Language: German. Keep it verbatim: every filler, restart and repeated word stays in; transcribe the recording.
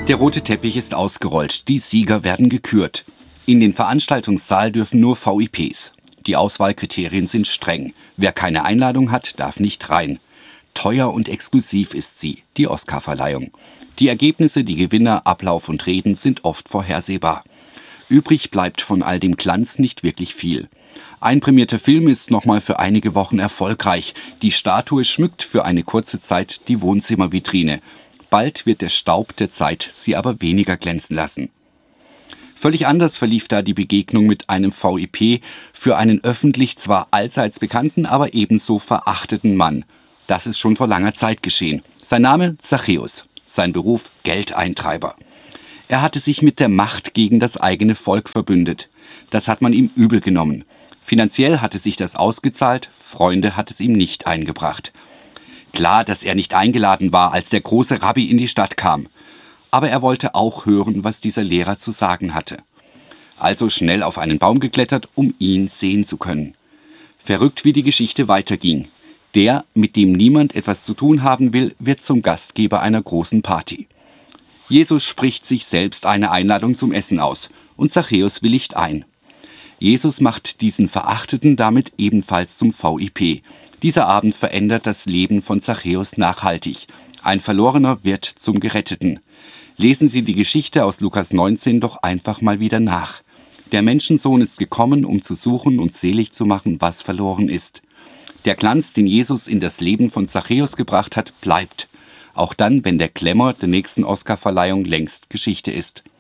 Der rote Teppich ist ausgerollt, die Sieger werden gekürt. In den Veranstaltungssaal dürfen nur V I Ps. Die Auswahlkriterien sind streng. Wer keine Einladung hat, darf nicht rein. Teuer und exklusiv ist sie, die Oscarverleihung. Die Ergebnisse, die Gewinner, Ablauf und Reden sind oft vorhersehbar. Übrig bleibt von all dem Glanz nicht wirklich viel. Ein prämierter Film ist nochmal für einige Wochen erfolgreich. Die Statue schmückt für eine kurze Zeit die Wohnzimmervitrine. Bald wird der Staub der Zeit sie aber weniger glänzen lassen. Völlig anders verlief da die Begegnung mit einem V I P für einen öffentlich zwar allseits bekannten, aber ebenso verachteten Mann. Das ist schon vor langer Zeit geschehen. Sein Name Zachäus, sein Beruf Geldeintreiber. Er hatte sich mit der Macht gegen das eigene Volk verbündet. Das hat man ihm übel genommen. Finanziell hatte sich das ausgezahlt, Freunde hat es ihm nicht eingebracht. Klar, dass er nicht eingeladen war, als der große Rabbi in die Stadt kam. Aber er wollte auch hören, was dieser Lehrer zu sagen hatte. Also schnell auf einen Baum geklettert, um ihn sehen zu können. Verrückt, wie die Geschichte weiterging. Der, mit dem niemand etwas zu tun haben will, wird zum Gastgeber einer großen Party. Jesus spricht sich selbst eine Einladung zum Essen aus und Zachäus willigt ein. Jesus macht diesen Verachteten damit ebenfalls zum V I P. Dieser Abend verändert das Leben von Zachäus nachhaltig. Ein Verlorener wird zum Geretteten. Lesen Sie die Geschichte aus Lukas neunzehn doch einfach mal wieder nach. Der Menschensohn ist gekommen, um zu suchen und selig zu machen, was verloren ist. Der Glanz, den Jesus in das Leben von Zachäus gebracht hat, bleibt. Auch dann, wenn der Klemmer der nächsten Oscarverleihung längst Geschichte ist.